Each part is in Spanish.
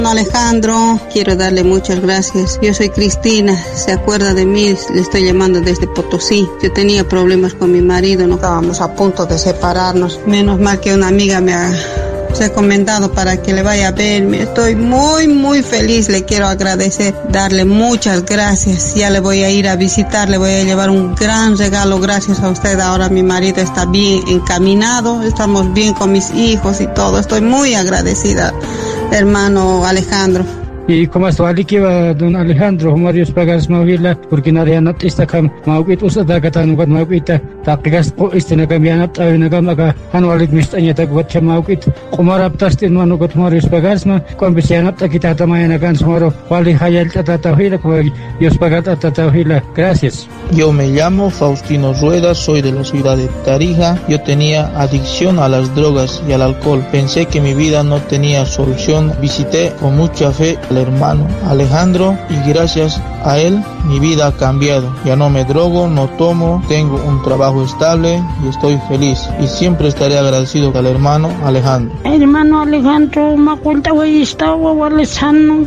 Alejandro, quiero darle muchas gracias. Yo soy Cristina, se acuerda de mí, le estoy llamando desde Potosí. Yo tenía problemas con mi marido, no estábamos a punto de separarnos. Menos mal que una amiga me ha recomendado para que le vaya a ver. Estoy muy feliz, le quiero agradecer, darle muchas gracias. Ya le voy a ir a visitar, le voy a llevar un gran regalo gracias a usted. Ahora mi marido está bien encaminado, estamos bien con mis hijos y todo. Estoy muy agradecida, hermano Alejandro. Y como esto alikiwa don Alejandro Marius Pagas Mawila porque narianat istakam mawit usada katan kat mawita taqigas ko istinakam yanat awinakam aka hanwalit mistanya takwat chamawit kumarap tastin manukat Marius Pagasma kon bisianat kita tamayanakan smoro wali hayal tatatawila ko Dios pagat tatatawila. Gracias. Yo me llamo Faustino Rueda, soy de la ciudad de Tarija. Yo tenía adicción a las drogas y al alcohol. Pensé que mi vida no tenía solución. Visité con mucha fe al hermano Alejandro y gracias a él mi vida ha cambiado. Ya no me drogo, no tomo, tengo un trabajo estable y estoy feliz. Y siempre estaré agradecido al hermano Alejandro. Hermano Alejandro, me cuenta hoy está sano.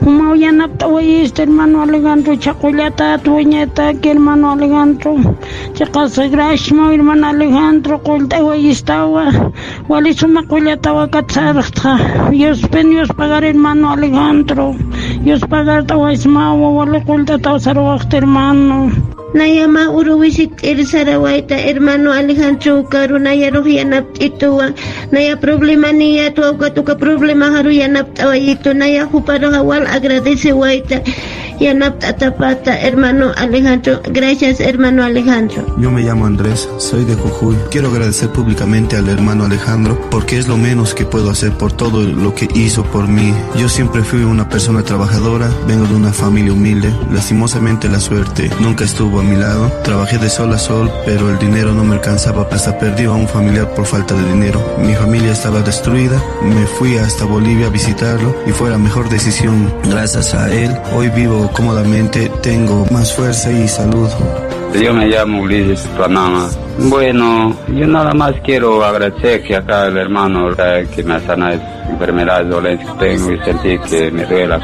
Hermano Alejandro, chaculata, tuñeta, que hermano Alejandro, chacasa grashmo, hermano Alejandro, cuenta hoy estaba, wali suma culiata wakatzarta. Dios pagar hermano Alejandro, Dios pagar tawaismawa, wali cuenta tawsarwakta hermano. Nayama uruwisik Sarawaita, hermano Alejandro Karunaya Ruhianap ituwa naya problema niya tuka problema haruyanap tawayito naya huparo hawal agradece waita yanap tatapata hermano Alejandro. Gracias hermano Alejandro. Yo me llamo Andrés, soy de Jujuy. Quiero agradecer públicamente al hermano Alejandro porque es lo menos que puedo hacer por todo lo que hizo por mí. Yo siempre fui una persona trabajadora, vengo de una familia humilde. Lastimosamente la suerte nunca estuvo a mi lado. Trabajé de sol a sol, pero el dinero no me alcanzaba. Hasta perdí a un familiar por falta de dinero. Mi familia estaba destruida. Me fui hasta Bolivia a visitarlo y fue la mejor decisión. Gracias a él, hoy vivo cómodamente, tengo más fuerza y salud. Yo me llamo Ulises Panama. Bueno, yo nada más quiero agradecer que acá el hermano que me ha sanado enfermedades, dolencias que tengo y sentí que me duele la